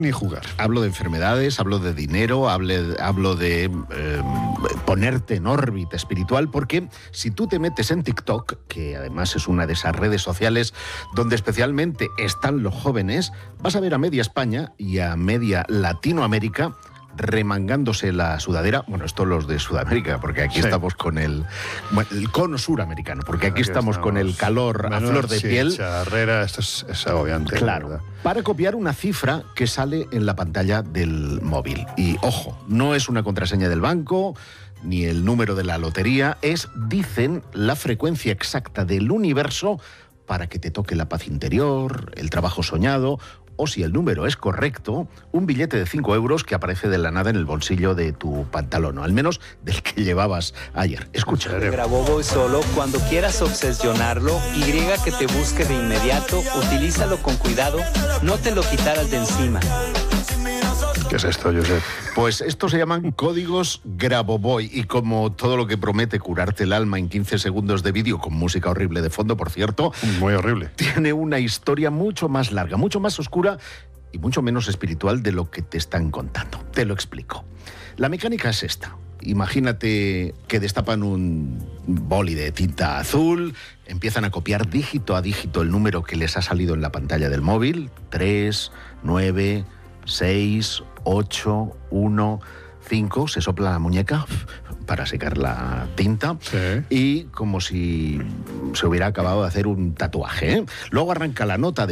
ni jugar. Hablo de enfermedades, hablo de dinero, hablo de ponerte en órbita espiritual, porque si tú te metes en TikTok, que además es una de esas redes sociales donde especialmente están los jóvenes, vas a ver a media España y a media Latinoamérica remangándose la sudadera. Bueno, esto los de Sudamérica, porque aquí estamos con el cono suramericano, porque aquí estamos con el calor a flor de piel. Charrera, esto es agobiante. Claro, para copiar una cifra que sale en la pantalla del móvil. Y ojo, no es una contraseña del banco, ni el número de la lotería, dicen, la frecuencia exacta del universo para que te toque la paz interior, el trabajo soñado, o si el número es correcto, un billete de 5 euros que aparece de la nada en el bolsillo de tu pantalón, o al menos del que llevabas ayer. Escucha. Graboboy solo, cuando quieras obsesionarlo, Y que te busque de inmediato, utilízalo con cuidado, no te lo quitaras de encima. ¿Qué es esto, Josep? Pues estos se llaman códigos Graboboy, y como todo lo que promete curarte el alma en 15 segundos de vídeo con música horrible de fondo, por cierto. Muy horrible. Tiene una historia mucho más larga, mucho más oscura y mucho menos espiritual de lo que te están contando. Te lo explico. La mecánica es esta. Imagínate que destapan un boli de tinta azul, empiezan a copiar dígito a dígito el número que les ha salido en la pantalla del móvil. 3, 9, 6, 8, 1, 5, se sopla la muñeca para secar la tinta, y como si se hubiera acabado de hacer un tatuaje, ¿eh? Luego arranca una nota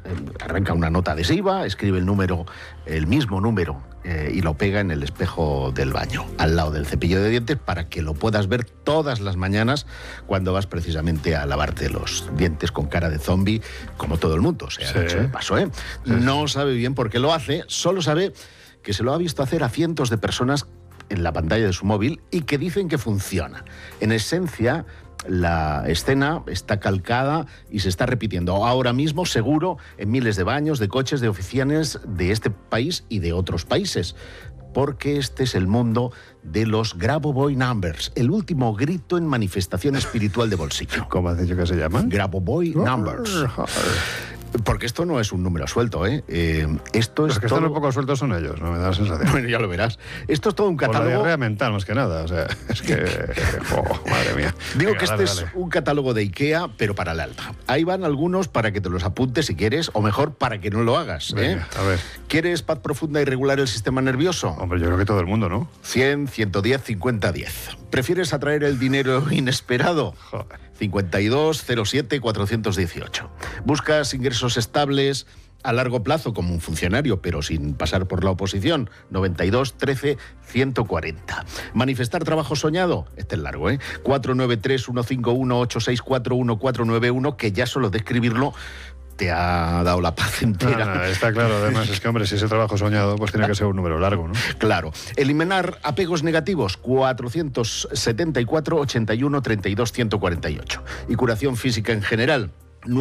adhesiva, escribe el mismo número, y lo pega en el espejo del baño, al lado del cepillo de dientes, para que lo puedas ver todas las mañanas cuando vas precisamente a lavarte los dientes con cara de zombie, como todo el mundo. O sea, hecho de paso, ¿eh? No sabe bien por qué lo hace, solo sabe que se lo ha visto hacer a cientos de personas en la pantalla de su móvil y que dicen que funciona. En esencia, la escena está calcada y se está repitiendo ahora mismo, seguro, en miles de baños, de coches, de oficinas de este país y de otros países. Porque este es el mundo de los Graboboy Numbers, el último grito en manifestación espiritual de bolsillo. ¿Cómo has dicho que se llaman? Graboboy Numbers. Porque esto no es un número suelto, ¿eh? Esto es los que todo... están un poco sueltos son ellos, ¿no? Me da la sensación. Bueno, ya lo verás. Esto es todo un catálogo... Por la diarrea mental, más que nada. O sea, es que... madre mía. Digo que este es un catálogo de IKEA, pero para el alta. Ahí van algunos para que te los apuntes si quieres, o mejor, para que no lo hagas, ¿eh? Venga, a ver. ¿Quieres paz profunda y regular el sistema nervioso? Hombre, yo creo que todo el mundo, ¿no? 100, 110, 50, 10. ¿Prefieres atraer el dinero inesperado? Joder. 52 07 418. ¿Buscas ingresos estables a largo plazo como un funcionario, pero sin pasar por la oposición? 92 13 140. ¿Manifestar trabajo soñado? Este es largo, ¿eh? 493 151 864 1491, que ya solo de escribirlo te ha dado la paz entera. No, está claro, además, es que, hombre, si ese trabajo soñado, pues tiene que ser un número largo, ¿no? Claro. Eliminar apegos negativos, 474 81 32 148. Y curación física en general,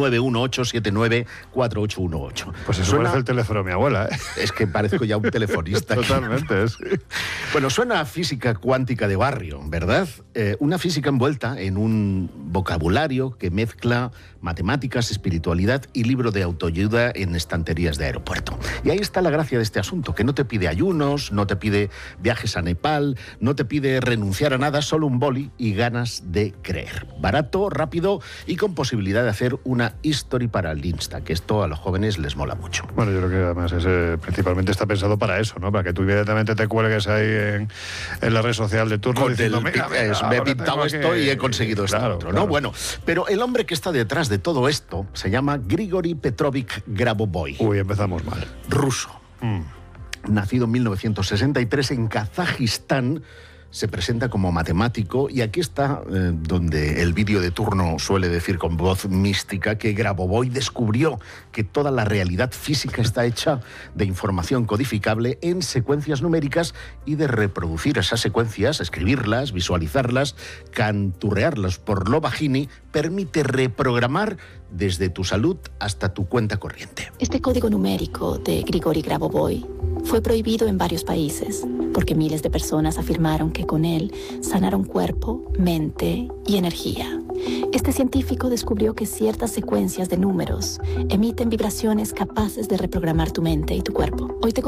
918794818. Pues eso parece el teléfono de mi abuela, ¿eh? Es que parezco ya un telefonista. Totalmente, sí. Bueno, suena a física cuántica de barrio, ¿verdad? Una física envuelta en un vocabulario que mezcla matemáticas, espiritualidad y libro de autoayuda en estanterías de aeropuerto. Y ahí está la gracia de este asunto, que no te pide ayunos, no te pide viajes a Nepal, no te pide renunciar a nada, solo un boli y ganas de creer. Barato, rápido y con posibilidad de hacer una history para el Insta, que esto a los jóvenes les mola mucho. Bueno, yo creo que además principalmente está pensado para eso, ¿no? Para que tú inmediatamente te cuelgues ahí en la red social de turno diciendo, me he pintado esto y he conseguido esto otro, ¿no? Bueno, pero el hombre que está detrás de todo esto se llama Grigori Petrovich Grabovoy. Uy, empezamos mal. Ruso. Nacido en 1963 en Kazajistán, se presenta como matemático, y aquí está donde el vídeo de turno suele decir con voz mística que Grabovoy descubrió que toda la realidad física está hecha de información codificable en secuencias numéricas, y de reproducir esas secuencias, escribirlas, visualizarlas, canturrearlas por lo bajini, permite reprogramar desde tu salud hasta tu cuenta corriente. Este código numérico de Grigori Grabovoy fue prohibido en varios países porque miles de personas afirmaron que con él sanaron cuerpo, mente y energía. Este científico descubrió que ciertas secuencias de números emiten vibraciones capaces de reprogramar tu mente y tu cuerpo. Hoy te